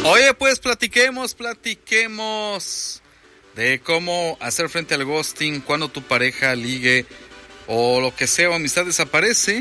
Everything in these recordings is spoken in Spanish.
Oye, pues platiquemos de cómo hacer frente al ghosting cuando tu pareja, ligue o lo que sea o amistad desaparece.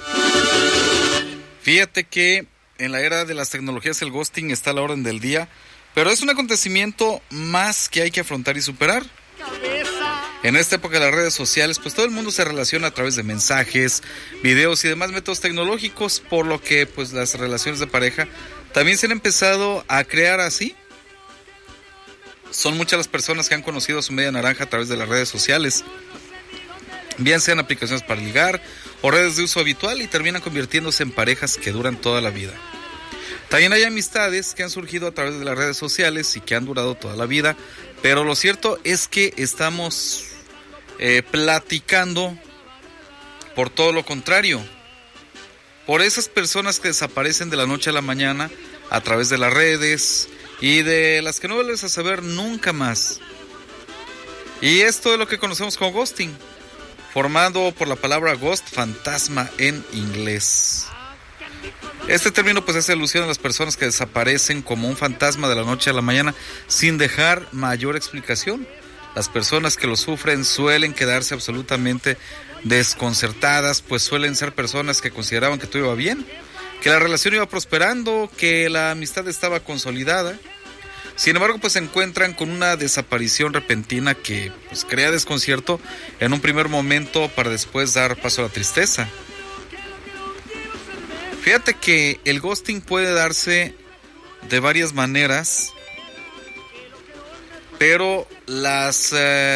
Fíjate que en la era de las tecnologías el ghosting está a la orden del día, pero es un acontecimiento más que hay que afrontar y superar. En esta época de las redes sociales, pues todo el mundo se relaciona a través de mensajes, videos y demás métodos tecnológicos, por lo que pues las relaciones de pareja también se han empezado a crear así. Son muchas las personas que han conocido a su media naranja a través de las redes sociales, bien sean aplicaciones para ligar o redes de uso habitual, y terminan convirtiéndose en parejas que duran toda la vida. También hay amistades que han surgido a través de las redes sociales y que han durado toda la vida, pero lo cierto es que estamos platicando por todo lo contrario, por esas personas que desaparecen de la noche a la mañana a través de las redes y de las que no vuelves a saber nunca más. Y esto es lo que conocemos como ghosting, formado por la palabra ghost, fantasma en inglés. Este término pues hace alusión a las personas que desaparecen como un fantasma de la noche a la mañana sin dejar mayor explicación. Las personas que lo sufren suelen quedarse absolutamente desconcertadas, pues suelen ser personas que consideraban que todo iba bien, que la relación iba prosperando, que la amistad estaba consolidada. Sin embargo, pues se encuentran con una desaparición repentina que pues crea desconcierto en un primer momento para después dar paso a la tristeza. Fíjate que el ghosting puede darse de varias maneras, pero las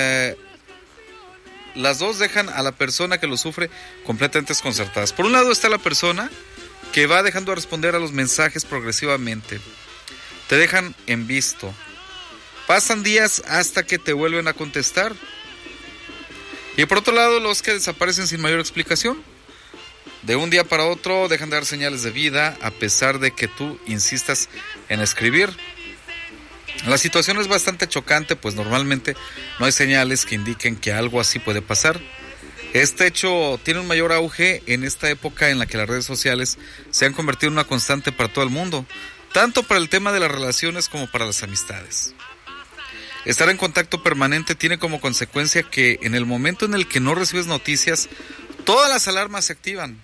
dos dejan a la persona que lo sufre completamente desconcertadas. Por un lado está la persona que va dejando de responder a los mensajes progresivamente. Te dejan en visto. Pasan días hasta que te vuelven a contestar. Y por otro lado, los que desaparecen sin mayor explicación. De un día para otro dejan de dar señales de vida a pesar de que tú insistas en escribir. La situación es bastante chocante, pues normalmente no hay señales que indiquen que algo así puede pasar. Este hecho tiene un mayor auge en esta época en la que las redes sociales se han convertido en una constante para todo el mundo, tanto para el tema de las relaciones como para las amistades. Estar en contacto permanente tiene como consecuencia que en el momento en el que no recibes noticias, todas las alarmas se activan.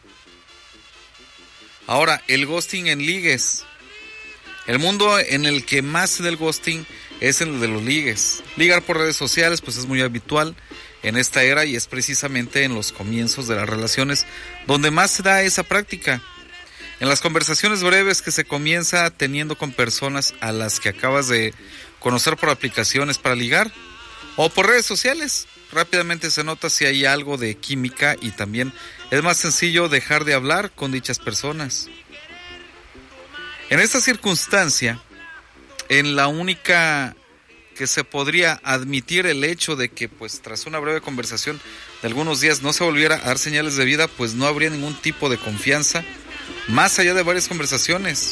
Ahora, el ghosting en ligues. El mundo en el que más se da el ghosting es el de los ligues. Ligar por redes sociales pues es muy habitual en esta era, y es precisamente en los comienzos de las relaciones donde más se da esa práctica. En las conversaciones breves que se comienza teniendo con personas a las que acabas de conocer por aplicaciones para ligar o por redes sociales, rápidamente se nota si hay algo de química, y también es más sencillo dejar de hablar con dichas personas. En esta circunstancia, en la única que se podría admitir el hecho de que pues tras una breve conversación de algunos días no se volviera a dar señales de vida, pues no habría ningún tipo de confianza más allá de varias conversaciones.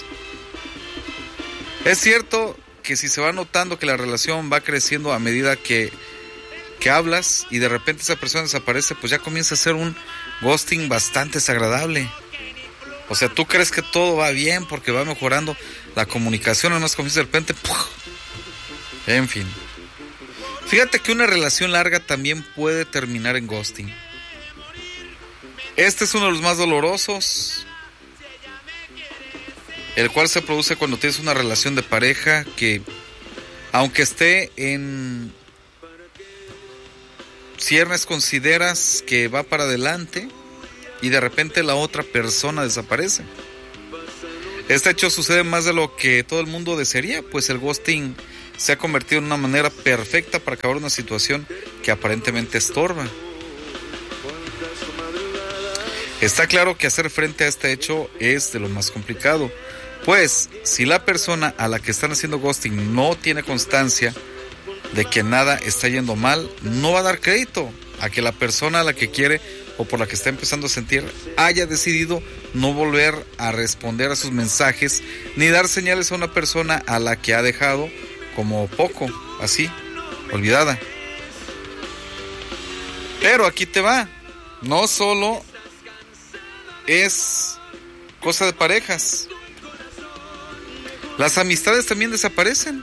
Es cierto que si se va notando que la relación va creciendo a medida que hablas y de repente esa persona desaparece, pues ya comienza a ser un ghosting bastante desagradable. O sea, tú crees que todo va bien porque va mejorando la comunicación, o no es como si de repente ¡puf! En fin. Fíjate que una relación larga también puede terminar en ghosting. Este es uno de los más dolorosos, el cual se produce cuando tienes una relación de pareja que, aunque esté en ciernes, consideras que va para adelante y de repente la otra persona desaparece. Este hecho sucede más de lo que todo el mundo desearía, pues el ghosting se ha convertido en una manera perfecta para acabar una situación que aparentemente estorba. Está claro que hacer frente a este hecho es de lo más complicado, pues si la persona a la que están haciendo ghosting no tiene constancia de que nada está yendo mal, no va a dar crédito a que la persona a la que quiere o por la que está empezando a sentir haya decidido no volver a responder a sus mensajes ni dar señales a una persona a la que ha dejado como poco, así, olvidada. Pero aquí te va, no solo es cosa de parejas. Las amistades también desaparecen.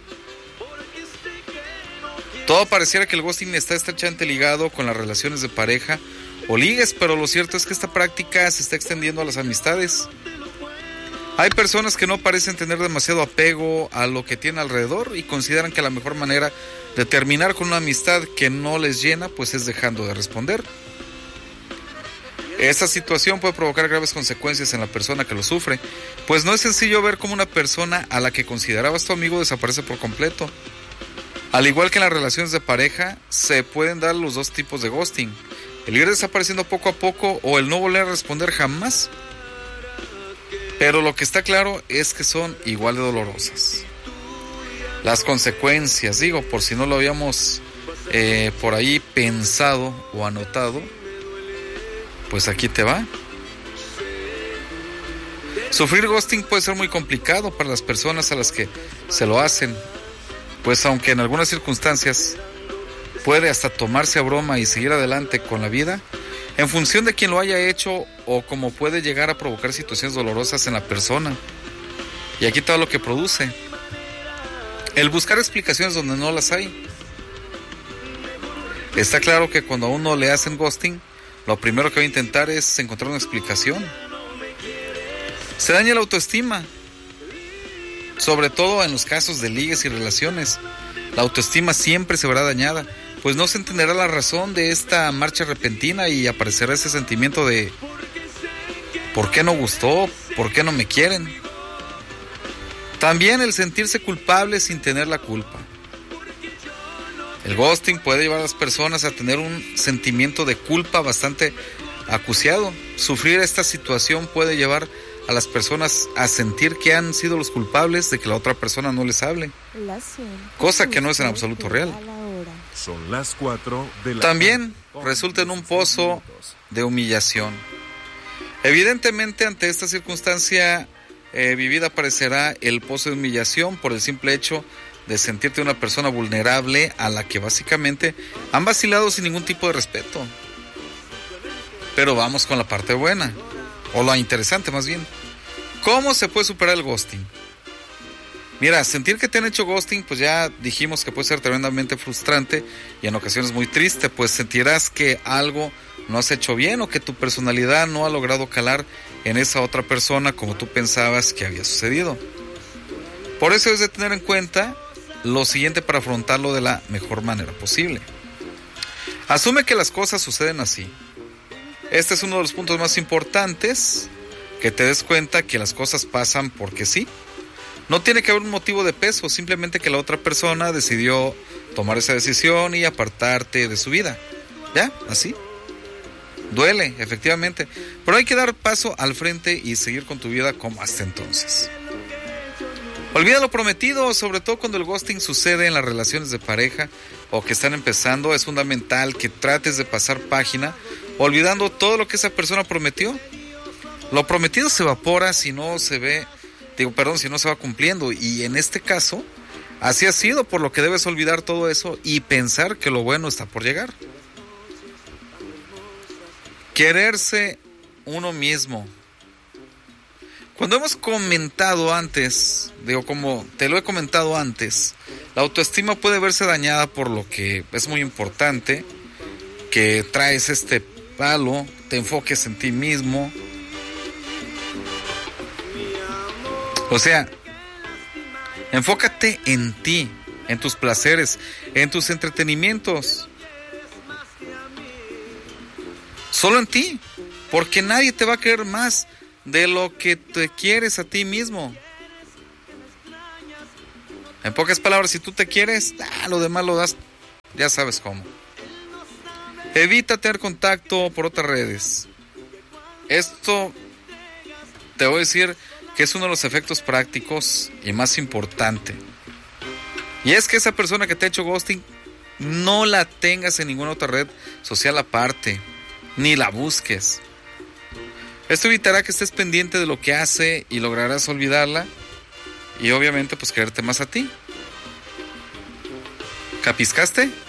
Todo pareciera que el ghosting está estrechamente ligado con las relaciones de pareja o ligues, pero lo cierto es que esta práctica se está extendiendo a las amistades. Hay personas que no parecen tener demasiado apego a lo que tienen alrededor y consideran que la mejor manera de terminar con una amistad que no les llena, pues es dejando de responder. Esta situación puede provocar graves consecuencias en la persona que lo sufre, pues no es sencillo ver cómo una persona a la que considerabas tu amigo desaparece por completo. Al igual que en las relaciones de pareja, se pueden dar los dos tipos de ghosting: el ir desapareciendo poco a poco o el no volver a responder jamás. Pero lo que está claro es que son igual de dolorosas. Las consecuencias, digo, por si no lo habíamos por ahí pensado o anotado, pues aquí te va. Sufrir ghosting puede ser muy complicado para las personas a las que se lo hacen, pues aunque en algunas circunstancias puede hasta tomarse a broma y seguir adelante con la vida, en función de quien lo haya hecho o cómo puede llegar a provocar situaciones dolorosas en la persona. Y aquí todo lo que produce: el buscar explicaciones donde no las hay. Está claro que cuando a uno le hacen ghosting, lo primero que va a intentar es encontrar una explicación. Se daña la autoestima, sobre todo en los casos de ligues y relaciones. La autoestima siempre se verá dañada, pues no se entenderá la razón de esta marcha repentina y aparecerá ese sentimiento de ¿por qué no gustó? ¿Por qué no me quieren? También el sentirse culpable sin tener la culpa. El ghosting puede llevar a las personas a tener un sentimiento de culpa bastante acuciado. Sufrir esta situación puede llevar a las personas a sentir que han sido los culpables de que la otra persona no les hable, cosa que no es en absoluto real. Son las 4 de la También resulta en un pozo de humillación. Evidentemente, ante esta circunstancia vivida aparecerá el pozo de humillación por el simple hecho de sentirte una persona vulnerable a la que básicamente han vacilado sin ningún tipo de respeto. Pero vamos con la parte buena, o la interesante más bien. ¿Cómo se puede superar el ghosting? Mira, sentir que te han hecho ghosting, pues ya dijimos que puede ser tremendamente frustrante y en ocasiones muy triste, pues sentirás que algo no has hecho bien o que tu personalidad no ha logrado calar en esa otra persona como tú pensabas que había sucedido. Por eso es de tener en cuenta lo siguiente para afrontarlo de la mejor manera posible. Asume que las cosas suceden así. Este es uno de los puntos más importantes, que te des cuenta que las cosas pasan porque sí. No tiene que haber un motivo de peso, simplemente que la otra persona decidió tomar esa decisión y apartarte de su vida. ¿Ya? Así. Duele, efectivamente, pero hay que dar paso al frente y seguir con tu vida como hasta entonces. Olvida lo prometido, sobre todo cuando el ghosting sucede en las relaciones de pareja o que están empezando. Es fundamental que trates de pasar página, olvidando todo lo que esa persona prometió. Lo prometido se evapora si no se va cumpliendo, y en este caso así ha sido, por lo que debes olvidar todo eso y pensar que lo bueno está por llegar. Quererse uno mismo. Cuando hemos comentado antes, como te lo he comentado antes, la autoestima puede verse dañada, por lo que es muy importante que traes este palo, te enfoques en ti mismo. O sea, enfócate en ti, en tus placeres, en tus entretenimientos. Solo en ti, porque nadie te va a querer más de lo que te quieres a ti mismo. En pocas palabras, si tú te quieres, lo demás lo das, ya sabes cómo. Evita tener contacto por otras redes. Esto te voy a decir que es uno de los efectos prácticos y más importante. Y es que esa persona que te ha hecho ghosting, no la tengas en ninguna otra red social aparte, ni la busques. Esto evitará que estés pendiente de lo que hace y lograrás olvidarla y obviamente pues quererte más a ti. ¿Capiscaste?